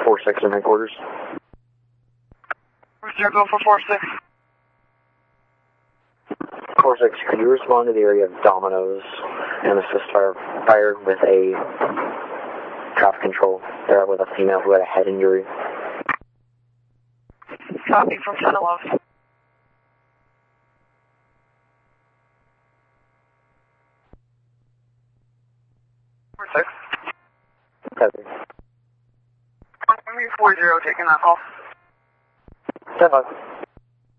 4-6 in headquarters. 4-0, go for 4-6. 4-6, could you respond to the area of Domino's and assist fire with a traffic control there with a female who had a head injury? Copy from 10-11. Copy. 40, taking that call. 10-5.